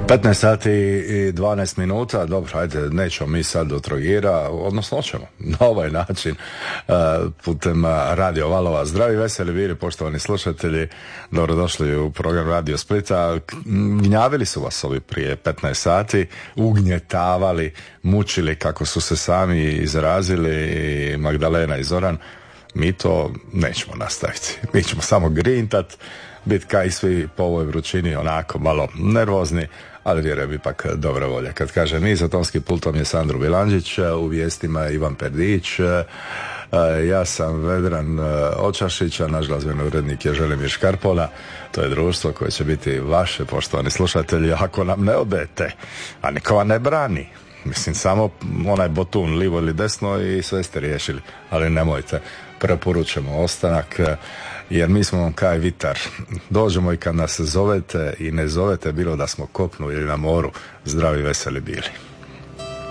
15 sati i 12 minuta, dobro, ajde, nećemo mi sad do Trogira, odnosno hoćemo na ovaj način, putem Radio Valova. Zdravi, veseli bili, poštovani slušatelji, dobrodošli u program Radio Splita. Gnjavili su vas ovi prije 15 sati, ugnjetavali, mučili, kako su se sami izrazili Magdalena i Zoran. Mi to nećemo nastaviti, mi ćemo samo grintat, biti kaj svi po ovoj vrućini onako malo nervozni, ali vjerujem ipak dobra volja. Kad kaže mi, za tonski pultom je Sandro Bilandžić, u vijestima Ivan Perdić, ja sam Vedran Očašić, a naš glazbeni urednik je Želimir Škarpola. To je društvo koje će biti vaše, poštovani slušatelji, ako nam ne odete, a niko vam ne brani. Mislim, samo onaj botun livo ili desno i sve ste riješili, ali nemojte, preporučujemo ostanak, jer mi smo kaj vitar. Dođemo i kad nas zovete i ne zovete, bilo da smo kopnu ili na moru, zdravi, veseli bili.